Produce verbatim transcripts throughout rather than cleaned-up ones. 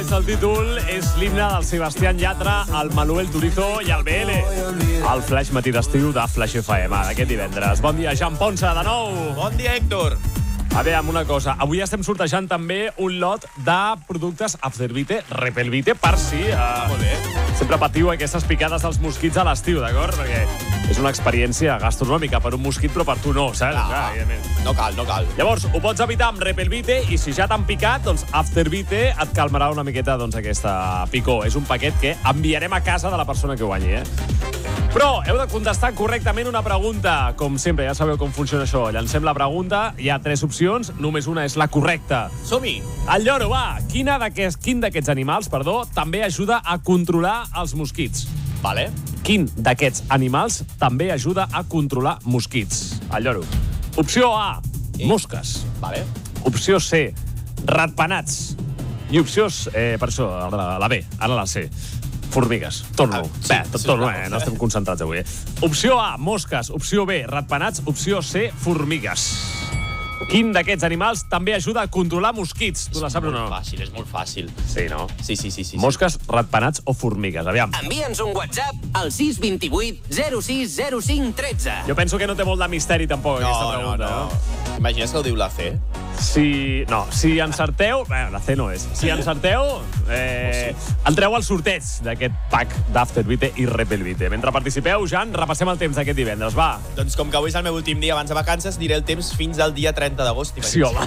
abans del títol, és l'himne del Sebastián Yatra, el Manuel Turizo i el B L. El flash matí d'estiu de Flash F M d'aquest divendres. Bon dia, Jan Ponsa, de nou. Bon dia, Héctor. A veure, amb una cosa. Avui estem sortejant també un lot de productes Aftervite, Repelvite, per si... Uh, Molt bé. Sempre patiu aquestes picades dels mosquits a l'estiu, d'acord? Perquè és una experiència gastronòmica per un mosquit, però per tu no, saps? Ah, Clar, no cal, no cal. Llavors, ho pots evitar amb Repelvite i si ja t'han picat, doncs Aftervite et calmarà una miqueta doncs, aquesta picor. És un paquet que enviarem a casa de la persona que guanyi, eh? Però heu de contestar correctament una pregunta. Com sempre, ja sabeu com funciona això. Llancem la pregunta, hi ha tres opcions, només una és la correcta. Som-hi! El lloro, va! Quina d'aquests, quin d'aquests animals, perdó, també ajuda a controlar els mosquits? Vale. Quin d'aquests animals també ajuda a controlar mosquits? El lloro. Opció A, mosques. Vale. Opció C, ratpenats. I opció, eh, per això, la, la B, ara la C. Formigues. Torno. Ah, sí, Bé, tot, sí, torno, no. eh? No estem concentrats avui, eh? Opció A, mosques. Opció B, ratpenats. Opció C, formigues. Quin d'aquests animals també ajuda a controlar mosquits? Tu la saps o no? És molt fàcil, és molt fàcil. Sí, no? Sí, sí, sí. sí Mosques, ratpenats o formigues? Aviam. Envia'ns un WhatsApp al sis dos vuit zero sis zero cinc un tres. Jo penso que no té molt de misteri, tampoc, No, aquesta no, pregunta. no. Imagines que ho diu la C? Si... No, si encerteu... Bé, la C no és. Si encerteu, eh, entreu al sorteig d'aquest pack d'Aftervite i Repelvite. Mentre participeu, Jan, repassem el temps d'aquest divendres. Va. Doncs com que avui és el meu últim dia abans de vacances, diré el temps fins al dia trenta d'agost. Sí, home.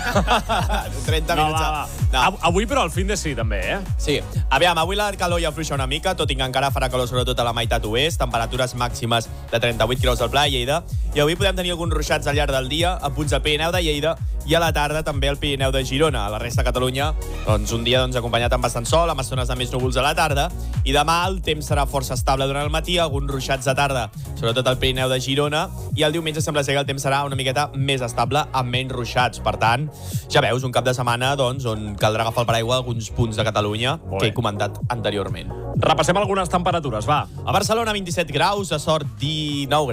trenta No, minuts. va, va. No. Av- Avui, però, al fin de sí, també, eh? Sí. Aviam, avui la calor ja afluixa una mica, tot i que encara farà calor sobretot a la meitat oest, temperatures màximes de trenta-vuit graus al Pla de Lleida, i avui podem tenir alguns ruixats al llarg del dia, a punts del Pirineu de Lleida, i a la tarda també al Pirineu de Girona. A la resta de Catalunya, doncs, un dia doncs, acompanyat amb bastant sol, amb estones de més núvols a la tarda, i demà el temps serà força estable durant el matí, alguns ruixats de tarda, sobretot al Pirineu de Girona, i el diumenge sembla ser que el temps serà una miqueta més estable, amb menys ruixats. Per tant, ja veus, un cap de setmana doncs, on caldrà agafar el paraigua a alguns punts de Catalunya que he comentat anteriorment. Repassem algunes temperatures, va. A Barcelona, vint-i-set graus, a Sort, dinou graus.